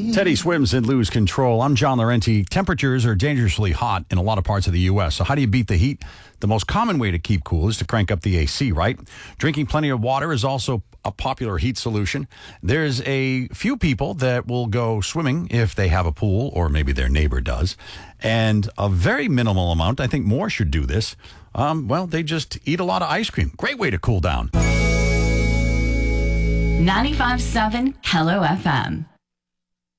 Teddy swims and lose control. I'm John Laurenti. Temperatures are dangerously hot in a lot of parts of the U.S. So how do you beat the heat? The most common way to keep cool is to crank up the AC, right? Drinking plenty of water is also a popular heat solution. There's a few people that will go swimming if they have a pool, or maybe their neighbor does. And a very minimal amount, I think more should do this. They just eat a lot of ice cream. Great way to cool down. 95.7 Hello FM.